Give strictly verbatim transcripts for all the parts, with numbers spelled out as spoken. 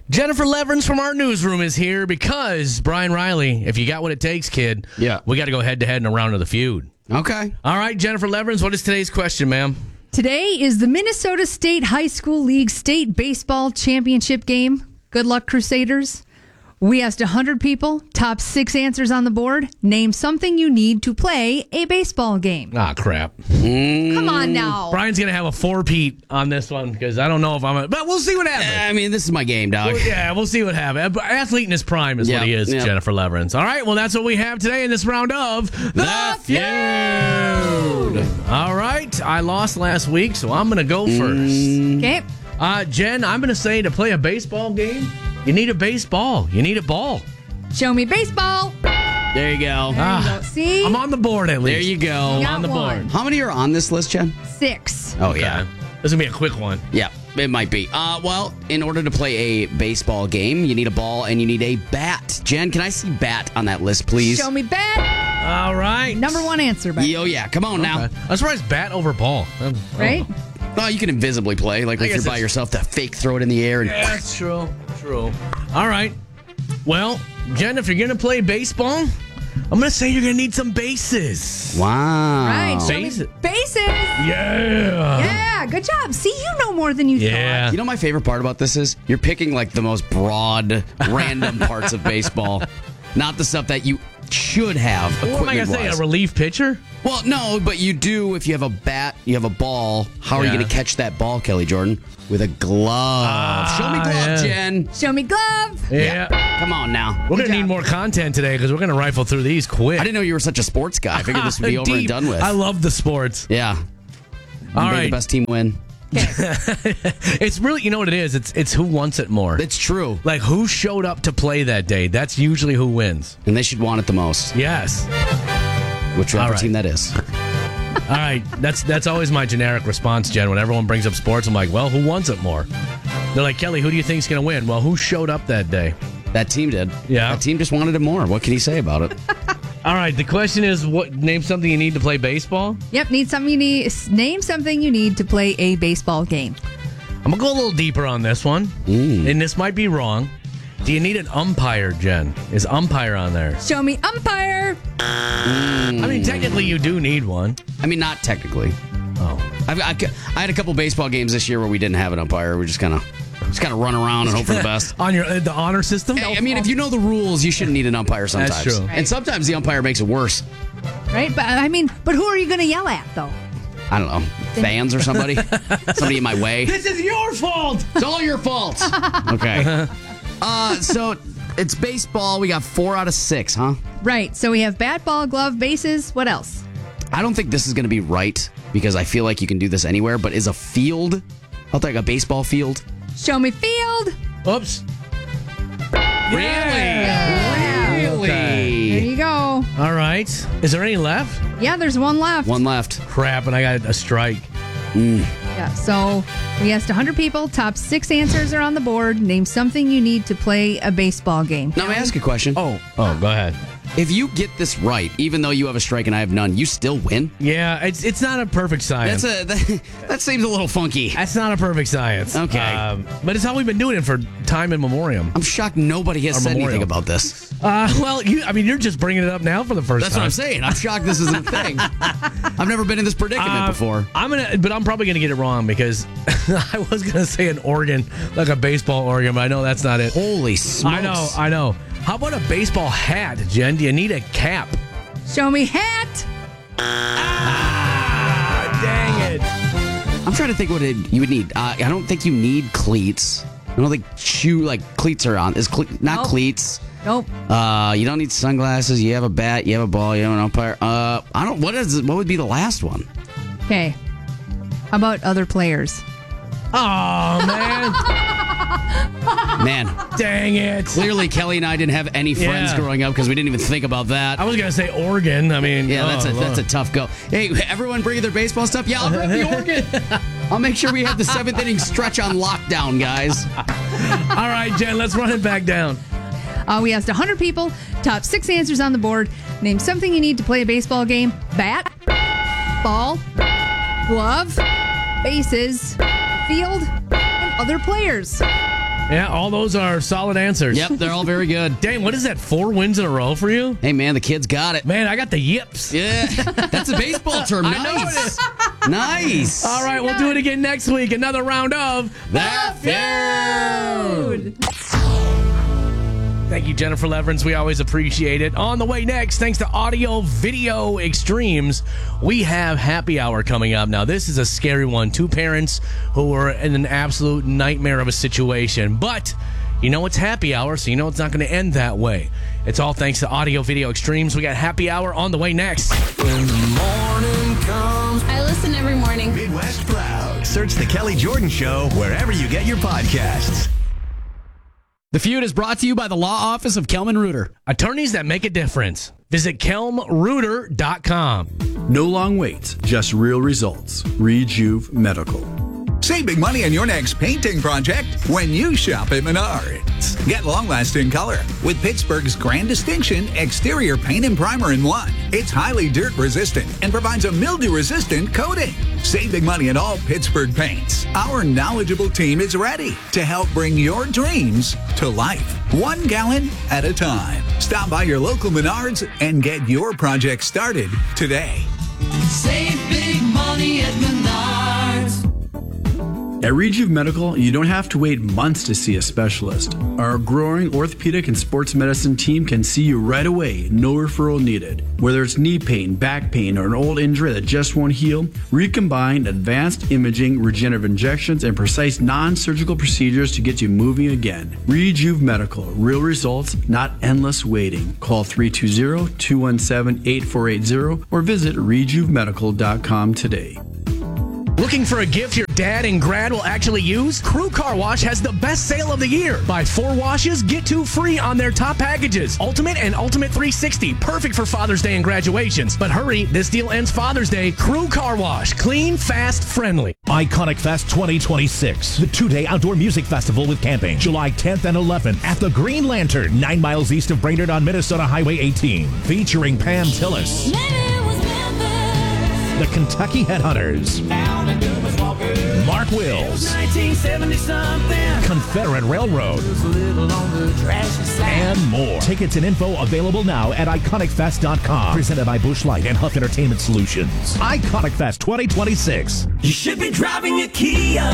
Jennifer Leverins from our newsroom is here because, Brian Riley, if you got what it takes, kid, Yeah. we got to go head-to-head in a round of the feud. Okay. All right, Jennifer Leverins, what is today's question, ma'am? Today is the Minnesota State High School League State Baseball Championship game. Good luck, Crusaders. We asked one hundred people, top six answers on the board. Name something you need to play a baseball game. Ah, crap. Come on now. Brian's going to have a four-peat on this one because I don't know if I'm a... But we'll see what happens. I mean, this is my game, dog. Well, yeah, we'll see what happens. Athlete in his prime is Yep, what he is, yep. Jennifer Leverins. All right, well, that's what we have today in this round of The Feud. All right, I lost last week, so I'm going to go first. Okay. Uh, Jen, I'm going to say to play a baseball game, you need a baseball. You need a ball. Show me baseball. There you go. There you go. See? I'm on the board at least. There you go. You got on the board. one. How many are on this list, Jen? Six. Oh, Okay. yeah. This is going to be a quick one. Yeah, it might be. Uh, well, in order to play a baseball game, you need a ball and you need a bat. Jen, can I see bat on that list, please? Show me bat. All right. Number one answer, but Oh, yeah. Come on now. Okay. I'm surprised bat over ball. Um, right? oh. Well, you can invisibly play. Like I if you're guess by it's- yourself, that fake throw it in the air. And Yeah, that's true. True. All right. Well, Jen, if you're going to play baseball, I'm going to say you're going to need some bases. Wow. Right. Show me Bases. bases. Yeah. Yeah, good job. See, you know more than you Yeah. You know my favorite part about this is you're picking like the most broad, random parts of baseball, not the stuff that you should have. What am I going to say? A equipment-wise. relief pitcher? Well, no, but you do if you have a bat, you have a ball. How are you Yeah. going to catch that ball, Kelly Jordan? With a glove. Ah, Show me glove, yeah. Jen. thought. Show me glove. Yeah. Come on now. We're going to job. need more content today because we're going to rifle through these quick. I didn't know you were such a sports guy. I figured this would be over and Deep. done with. I love the sports. Yeah. All May right. the best team win. It's really, you know what it is? It's it's who wants it more. It's true. Like who showed up to play that day. That's usually who wins. And they should want it the most. Yes. Whichever All right. team that is. All right. That's that's always my generic response, Jen. When everyone brings up sports, I'm like, well, who wants it more? They're like, Kelly, who do you think's going to win? Well, who showed up that day? That team did. Yeah. That team just wanted it more. What can he say about it? All right. The question is, what? Name something you need to play baseball. Yep, need something you need. Name something you need to play a baseball game. I'm gonna go a little deeper on this one, and this might be wrong. Do you need an umpire, Jen? Is umpire on there? Show me umpire. I mean, technically, you do need one. I mean, not technically. Oh, I've, I, I had a couple baseball games this year where we didn't have an umpire. We just kind of just kind of run around and hope for the best. on your uh, the honor system. Hey, I mean, if you know the rules, you shouldn't need an umpire sometimes. That's true. And sometimes the umpire makes it worse. Right? But I mean, but who are you going to yell at, though? I don't know, fans or somebody, somebody in my way. This is your fault. It's all your fault. Okay. Uh, so it's baseball. We got four out of six, huh? Right. So we have bat, ball, glove, bases. What else? I don't think this is going to be right because I feel like you can do this anywhere. But is a field out there like a baseball field? Show me field. Oops. Yeah. Really? There you go. All right. Is there any left? Yeah, there's one left. One left. Crap, and I got a strike. Yeah. So we asked one hundred people. Top six answers are on the board. Name something you need to play a baseball game. Now, may I ask a question? Oh, oh, go ahead. If you get this right, even though you have a strike and I have none, you still win? Yeah, it's it's not a perfect science. That's a that, that seems a little funky. That's not a perfect science. Okay. Um, but it's how we've been doing it for time in memoriam. I'm shocked nobody has Or said memorial. anything about this. Uh, well, you, I mean, you're just bringing it up now for the first That's time. what I'm saying. I'm shocked this isn't a thing. I've never been in this predicament Uh, before. I'm gonna, but I'm probably gonna get it wrong because I was gonna say an organ, like a baseball organ, but I know that's not it. Holy smokes. I know, I know. How about a baseball hat, Jen? Do you need a cap? Show me hat. Ah, dang it! I'm trying to think what it, you would need. Uh, I don't think you need cleats. I don't think shoe like cleats are on. Is cle- not Nope. cleats. Nope. Uh, you don't need sunglasses. You have a bat. You have a ball. You have an umpire. Uh, I don't. What is? What would be the last one? Okay. How about other players? Oh man, Man, dang it! clearly Kelly and I didn't have any friends Yeah. growing up because we didn't even think about that. I was gonna say organ. I mean, Yeah, that's oh, a that's a Lord. tough go. Hey, everyone, bringing their baseball stuff. Yeah, I'll bring the organ. I'll make sure we have the seventh inning stretch on lockdown, guys. All right, Jen, let's run it back down. Uh, we asked one hundred people. Top six answers on the board. Name something you need to play a baseball game. Bat, ball, glove, bases, field, and other players. Yeah, all those are solid answers. Yep, they're all very good. Dang, what is that? Four wins in a row for you? Hey, man, the kids got it. Man, I got the yips. Yeah, that's a baseball term. I know Nice. it is. Nice. All right, we'll do it again next week. Another round of The Feud. Thank you, Jennifer Leverance. We always appreciate it. On the way next, thanks to Audio Video Extremes, we have Happy Hour coming up. Now, this is a scary one. Two parents who were in an absolute nightmare of a situation. But you know it's Happy Hour, so you know it's not going to end that way. It's all thanks to Audio Video Extremes. We got Happy Hour on the way next. When the morning comes, I listen every morning. Midwest Proud. Search The Kelly Jordan Show wherever you get your podcasts. The Feud is brought to you by the Law Office of Kelman Reuter. Attorneys that make a difference. Visit kelm reuter dot com. No long waits, just real results. Rejuve Medical. Save big money on your next painting project when you shop at Menards. Get long-lasting color with Pittsburgh's Grand Distinction exterior paint and primer in one. It's highly dirt-resistant and provides a mildew-resistant coating. Save big money on all Pittsburgh paints. Our knowledgeable team is ready to help bring your dreams to life, one gallon at a time. Stop by your local Menards and get your project started today. Save big money at Menards. At Rejuve Medical, you don't have to wait months to see a specialist. Our growing orthopedic and sports medicine team can see you right away, no referral needed. Whether it's knee pain, back pain, or an old injury that just won't heal, recombine advanced imaging, regenerative injections, and precise non-surgical procedures to get you moving again. Rejuve Medical, real results, not endless waiting. Call three two zero, two one seven, eight four eight zero or visit rejuve medical dot com today. Looking for a gift your dad and grad will actually use? Crew Car Wash has the best sale of the year. Buy four washes, get two free on their top packages. Ultimate and Ultimate three sixty. Perfect for Father's Day and graduations. But hurry, this deal ends Father's Day. Crew Car Wash. Clean, fast, friendly. Iconic Fest twenty twenty-six. The two-day outdoor music festival with camping. July tenth and eleventh at the Green Lantern, nine miles east of Brainerd on Minnesota Highway eighteen. Featuring Pam Tillis. The Kentucky Headhunters, Mark Wills, Confederate Railroad, and more. Tickets and info available now at iconic fest dot com. Presented by Busch Light and Huff Entertainment Solutions. Iconic Fest twenty twenty-six. You should be driving a Kia.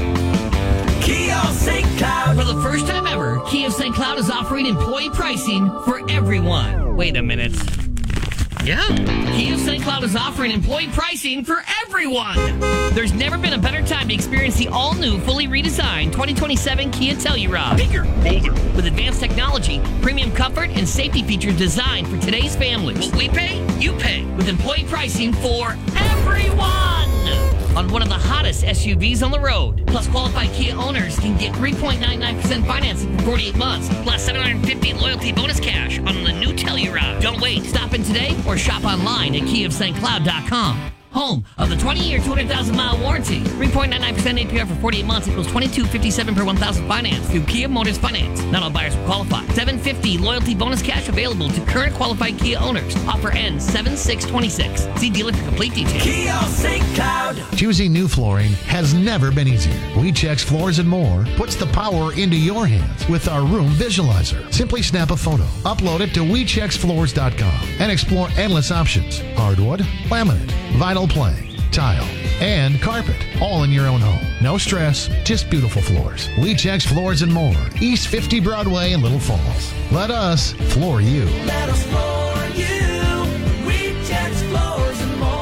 Kia Saint Cloud. For the first time ever, Kia Saint Cloud is offering employee pricing for everyone. Wait a minute. Yeah, Kia Saint Cloud is offering employee pricing for everyone. There's never been a better time to experience the all-new, fully redesigned twenty twenty-seven Kia Telluride. Bigger, bolder, with advanced technology, premium comfort, and safety features designed for today's families. We pay, you pay, with employee pricing for everyone. On one of the hottest S U Vs on the road. Plus, qualified Kia owners can get three point nine nine percent financing for forty-eight months, plus seven hundred fifty dollars loyalty bonus cash on the new Telluride. Don't wait. Stop in today or shop online at kia of saint cloud dot com. Home of the twenty-year, two hundred thousand mile warranty. three point nine nine percent A P R for forty-eight months equals twenty-two fifty-seven per one thousand finance through Kia Motors Finance. Not all buyers will qualify. seven hundred fifty dollars loyalty bonus cash available to current qualified Kia owners. Offer ends seven six twenty-six. See dealer for complete details. Kia Saint Cloud. Choosing new flooring has never been easier. WeCheck's Floors and More puts the power into your hands with our room visualizer. Simply snap a photo, upload it to we checks floors dot com, and explore endless options. Hardwood, laminate, vinyl plank, tile, and carpet, all in your own home. No stress, just beautiful floors. WeCheck's Floors and More, East fifty Broadway in Little Falls. Let us floor you. Let us floor you. WeCheck's Floors and More.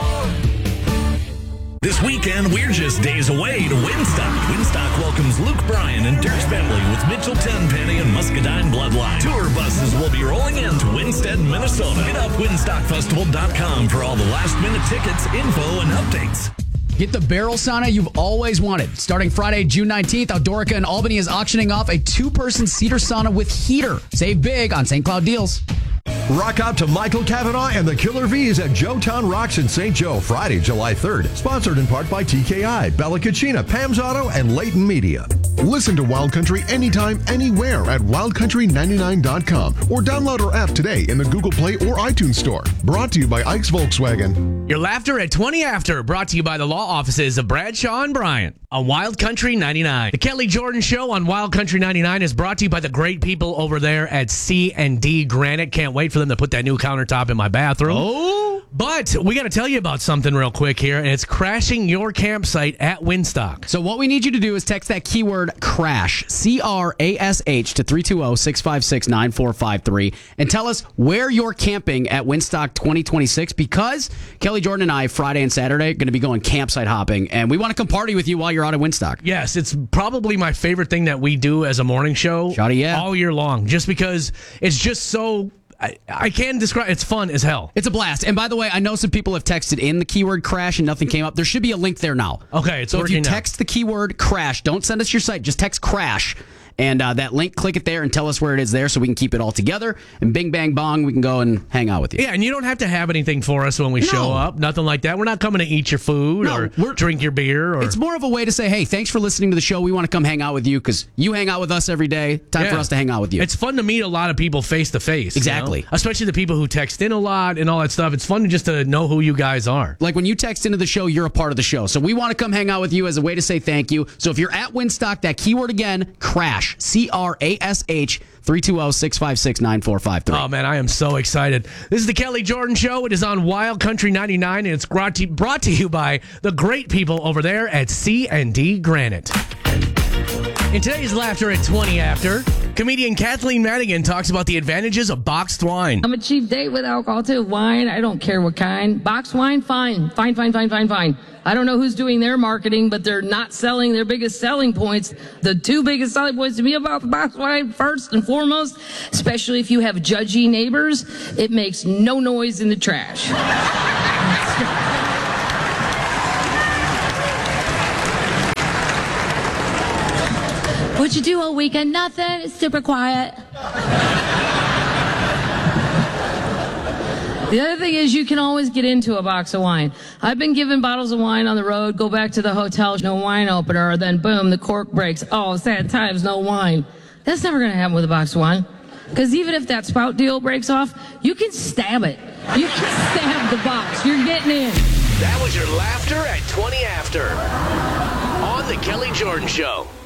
This weekend, we're just days away to Winstock. Winstock welcomes Luke Bryan and Dirk's family with Mitchell Tenpenny and Muscadine Bloodline. Tour buses will be rolling into Winstead, Minnesota. Hit up winstock festival dot com for all the last-minute tickets, info, and updates. Get the barrel sauna you've always wanted. Starting Friday, June nineteenth, Outdoorica in Albany is auctioning off a two-person cedar sauna with heater. Save big on Saint Cloud deals. Rock out to Michael Cavanaugh and the Killer V's at Joetown Rocks in Saint Joe, Friday, July third. Sponsored in part by T K I, Bella Cucina, Pam's Auto, and Leighton Media. Listen to Wild Country anytime, anywhere at wild country ninety-nine dot com or download our app today in the Google Play or iTunes Store. Brought to you by Ike's Volkswagen. Your laughter at twenty after, brought to you by the law offices of Bradshaw and Bryant on Wild Country ninety-nine. The Kelly Jordan Show on Wild Country ninety-nine is brought to you by the great people over there at C and D Granite. Can't wait for them to put that new countertop in my bathroom. Oh! But we got to tell you about something real quick here, and it's crashing your campsite at Winstock. So what we need you to do is text that keyword CRASH, C R A S H, to three two zero, six five six, nine four five three and tell us where you're camping at Winstock twenty twenty-six, because Kelly Jordan and I, Friday and Saturday, are going to be going campsite hopping, and we want to come party with you while you're out at Winstock. Yes, it's probably my favorite thing that we do as a morning show Shawty, yeah. all year long, just because it's just so... I, I can't describe. It's fun as hell. It's a blast. And by the way, I know some people have texted in the keyword crash and nothing came up. There should be a link there now. Okay, it's so if you working now. text the keyword crash, don't send us your site. Just text crash. And uh, that link, click it there and tell us where it is there so we can keep it all together. And bing, bang, bong, we can go and hang out with you. Yeah, and you don't have to have anything for us when we No. show up. Nothing like that. We're not coming to eat your food No, or we're- drink your beer. Or It's more of a way to say, hey, thanks for listening to the show. We want to come hang out with you because you hang out with us every day. Time Yeah. for us to hang out with you. It's fun to meet a lot of people face to face. you Exactly. know? Especially the people who text in a lot and all that stuff. It's fun just to know who you guys are. Like when you text into the show, you're a part of the show. So we want to come hang out with you as a way to say thank you. So if you're at Winstock, that keyword again, crash, C R A S H, three two zero, six five six, nine four five three. Oh, man, I am so excited. This is the Kelly Jordan Show. It is on Wild Country ninety-nine, and it's brought to, brought to you by the great people over there at C and D Granite. In today's Laughter at twenty after, comedian Kathleen Madigan talks about the advantages of boxed wine. I'm a cheap date with alcohol too. Wine, I don't care what kind. Boxed wine, fine. Fine, fine, fine, fine, fine. I don't know who's doing their marketing, but they're not selling their biggest selling points. The two biggest selling points to me about the boxed wine, first and foremost, especially if you have judgy neighbors, it makes no noise in the trash. What'd you do all weekend? Nothing. It's super quiet. The other thing is you can always get into a box of wine. I've been given bottles of wine on the road, go back to the hotel, no wine opener, then boom, the cork breaks. Oh, sad times, no wine. That's never going to happen with a box of wine. Because even if that spout deal breaks off, you can stab it. You can stab the box. You're getting in. That was your Laughter at twenty after on the Kelly Jordan Show.